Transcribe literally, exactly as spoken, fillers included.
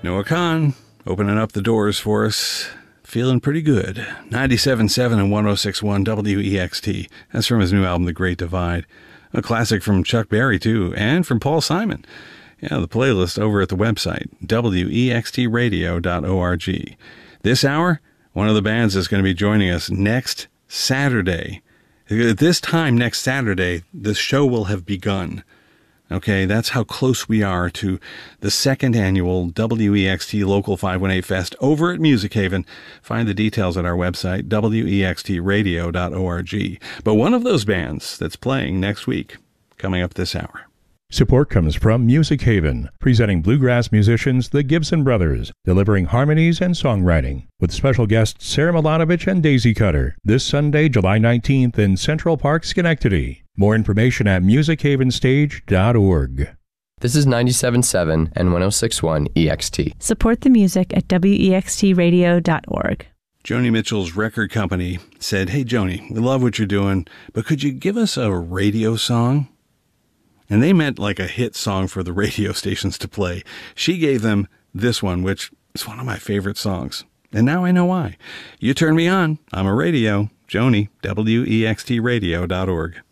Noah Kahn opening up the doors for us. Feeling pretty good. ninety-seven point seven and one oh six point one W E X T. That's from his new album, The Great Divide. A classic from Chuck Berry, too, and from Paul Simon. Yeah, the playlist over at the website, W E X T radio dot org. This hour, one of the bands is going to be joining us next Saturday. At this time next Saturday, the show will have begun. Okay, that's how close we are to the second annual W E X T Local five one eight Fest over at Music Haven. Find the details at our website, W E X T radio dot org. But one of those bands that's playing next week, coming up this hour. Support comes from Music Haven, presenting bluegrass musicians the Gibson Brothers, delivering harmonies and songwriting, with special guests Sarah Milanovic and Daisy Cutter, this Sunday, July nineteenth in Central Park, Schenectady. More information at music haven stage dot org. This is ninety-seven point seven and one oh six point one E X T. Support the music at W E X T radio dot org. Joni Mitchell's record company said, "Hey, Joni, we love what you're doing, but could you give us a radio song?" And they meant like a hit song for the radio stations to play. She gave them this one, which is one of my favorite songs. And now I know why. You turn me on. I'm a radio. Joni, W E X T radio dot org.